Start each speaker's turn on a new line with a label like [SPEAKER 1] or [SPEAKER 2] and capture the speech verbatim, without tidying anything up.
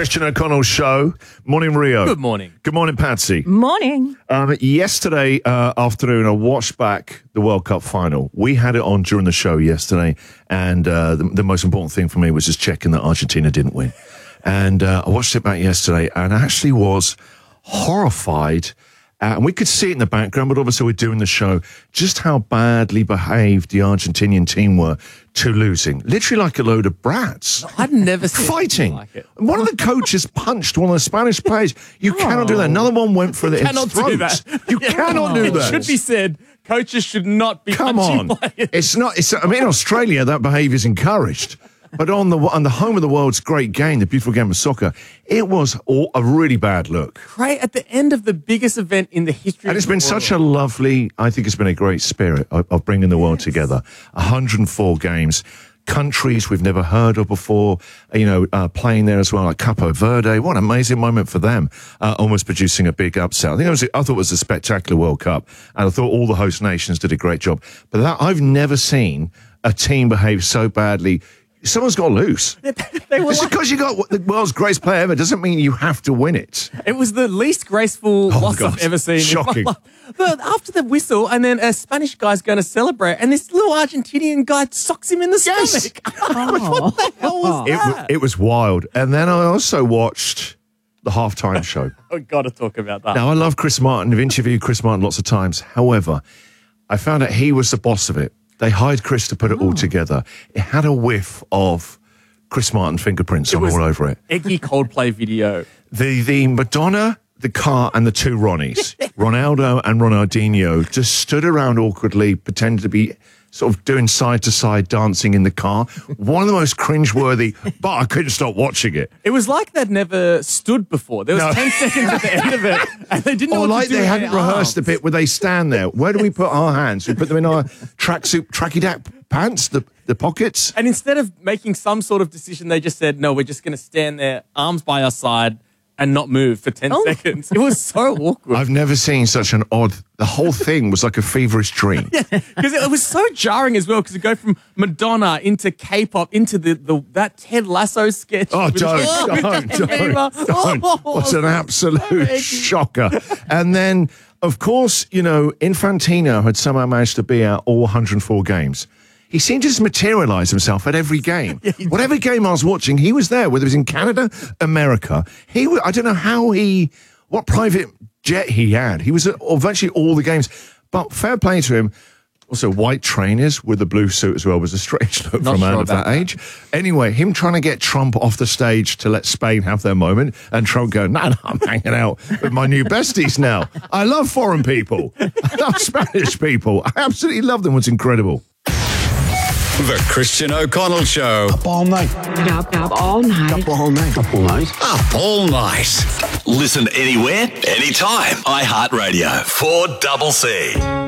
[SPEAKER 1] Christian O'Connell Show. Morning, Rio.
[SPEAKER 2] Good morning.
[SPEAKER 1] Good morning, Patsy.
[SPEAKER 3] Morning.
[SPEAKER 1] Um, yesterday uh, afternoon, I watched back the World Cup final. We had it on during the show yesterday, and uh, the, the most important thing for me was just checking that Argentina didn't win. And uh, I watched it back yesterday, and I actually was horrified. Uh, and we could see it in the background, but obviously we're doing the show, just how badly behaved the Argentinian team were to losing. Literally like a load of brats.
[SPEAKER 2] I'd never seen
[SPEAKER 1] Fighting.
[SPEAKER 2] Like it.
[SPEAKER 1] One of the coaches punched one of the Spanish players. You oh. cannot do that. Another one went for the its
[SPEAKER 2] cannot
[SPEAKER 1] throat.
[SPEAKER 2] do that.
[SPEAKER 1] You
[SPEAKER 2] yeah.
[SPEAKER 1] cannot do that.
[SPEAKER 2] It should be said, coaches should not be
[SPEAKER 1] Come
[SPEAKER 2] punching
[SPEAKER 1] on.
[SPEAKER 2] players.
[SPEAKER 1] It's not, it's, I mean, in Australia, that behaviour is encouraged. But on the on the home of the world's great game, the beautiful game of soccer, it was all, a really bad look.
[SPEAKER 2] Right at the end of the biggest event in the history
[SPEAKER 1] And
[SPEAKER 2] of
[SPEAKER 1] it's
[SPEAKER 2] the
[SPEAKER 1] been
[SPEAKER 2] world.
[SPEAKER 1] such a lovely, I think it's been a great spirit of, of bringing the world together. one hundred four games, countries we've never heard of before, you know, uh, playing there as well, like Capo Verde. What an amazing moment for them, uh, almost producing a big upset. I think it was, I thought it was a spectacular World Cup, and I thought all the host nations did a great job. But that, I've never seen a team behave so badly. Someone's got to lose.
[SPEAKER 2] they were
[SPEAKER 1] Just
[SPEAKER 2] like,
[SPEAKER 1] because you got the world's greatest player ever doesn't mean you have to win it.
[SPEAKER 2] it was the least graceful
[SPEAKER 1] Oh,
[SPEAKER 2] loss
[SPEAKER 1] God.
[SPEAKER 2] I've ever seen.
[SPEAKER 1] Shocking.
[SPEAKER 2] In my life. But after the whistle, and then a Spanish guy's going to celebrate, and this little Argentinian guy socks him in the
[SPEAKER 1] Yes.
[SPEAKER 2] stomach. What the hell was
[SPEAKER 1] It,
[SPEAKER 2] that?
[SPEAKER 1] wa- it was wild. And then I also watched the halftime show.
[SPEAKER 2] I've got to talk about that.
[SPEAKER 1] Now, I love Chris Martin. I've interviewed Chris Martin lots of times. However, I found out he was the boss of it. They hired Chris to put it all together. It had a whiff of Chris Martin fingerprints
[SPEAKER 2] It
[SPEAKER 1] all
[SPEAKER 2] was
[SPEAKER 1] over it.
[SPEAKER 2] Eggy Coldplay video.
[SPEAKER 1] The the Madonna, the car, and the two Ronnies, Ronaldo and Ronaldinho, just stood around awkwardly, pretending to be sort of doing side-to-side dancing in the car. One of the most cringeworthy, but I couldn't stop watching it.
[SPEAKER 2] It was like they'd never stood before. There was
[SPEAKER 1] No.
[SPEAKER 2] ten seconds at the end of it, and they didn't know
[SPEAKER 1] Or
[SPEAKER 2] what
[SPEAKER 1] like
[SPEAKER 2] to do
[SPEAKER 1] they
[SPEAKER 2] with
[SPEAKER 1] hadn't
[SPEAKER 2] their
[SPEAKER 1] rehearsed
[SPEAKER 2] arms.
[SPEAKER 1] a bit where they stand there. Where do we put our hands? We put them in our tracksuit, tracky-dack pants, the, the pockets?
[SPEAKER 2] And instead of making some sort of decision, they just said, no, we're just going to stand there, arms by our side, and not move for ten
[SPEAKER 3] Oh.
[SPEAKER 2] seconds. It was so awkward.
[SPEAKER 1] I've never seen such an odd... The whole thing was like a feverish dream.
[SPEAKER 2] Because it was so jarring as well, because it go from Madonna into K-pop into the, the that Ted Lasso sketch.
[SPEAKER 1] Oh,
[SPEAKER 2] with-
[SPEAKER 1] don't,
[SPEAKER 2] Oh, with
[SPEAKER 1] don't,
[SPEAKER 2] Justin
[SPEAKER 1] don't,
[SPEAKER 2] Bieber.
[SPEAKER 1] don't.
[SPEAKER 2] Oh,
[SPEAKER 1] What's an
[SPEAKER 2] so
[SPEAKER 1] absolute
[SPEAKER 2] eggy.
[SPEAKER 1] shocker. And then, of course, you know, Infantino had somehow managed to be out all one hundred four games. He seemed to just materialise himself at every game.
[SPEAKER 2] Yeah, he
[SPEAKER 1] Whatever game I was watching, he was there, whether it was in Canada, America. He, wa- I don't know how he, what private jet he had. He was at virtually all the games. But fair play to him. Also, white trainers with a blue suit as well was a strange look
[SPEAKER 2] Not
[SPEAKER 1] for a man
[SPEAKER 2] sure
[SPEAKER 1] of that
[SPEAKER 2] about that.
[SPEAKER 1] age. Anyway, him trying to get Trump off the stage to let Spain have their moment, and Trump going, no, no, I'm hanging out with my new besties now. I love foreign people. I love Spanish people. I absolutely love them. It's incredible.
[SPEAKER 4] The Christian O'Connell Show.
[SPEAKER 5] Up all night.
[SPEAKER 6] Up, up all night.
[SPEAKER 5] Up all night. Up all night.
[SPEAKER 4] Up all night.
[SPEAKER 7] Listen anywhere, anytime. iHeartRadio. four C C.